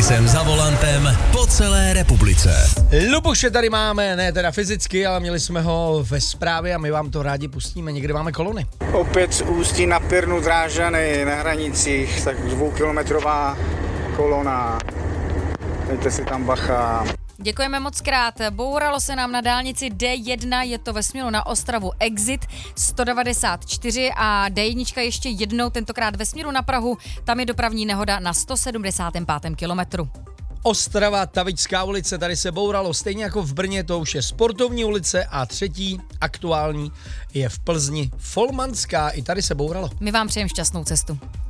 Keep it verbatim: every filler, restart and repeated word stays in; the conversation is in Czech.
jsem za volantem po celé republice. Luboše tady máme, ne teda fyzicky, ale měli jsme ho ve správě a my vám to rádi pustíme. Někde máme kolony. Opět z Ústí nad Pirnu Drážany na hranicích, tak dvoukilometrová kolona. Dejte si tam bacha. Děkujeme moc krát. Bouralo se nám na dálnici D jedna, je to ve směru na Ostravu Exit sto devadesát čtyři a D jedna ještě jednou, tentokrát ve směru na Prahu, tam je dopravní nehoda na sto sedmdesátém pátém kilometru. Ostrava, Tavičská ulice, tady se bouralo, stejně jako v Brně, to už je Sportovní ulice a třetí aktuální je v Plzni Folmanská, i tady se bouralo. My vám přejeme šťastnou cestu.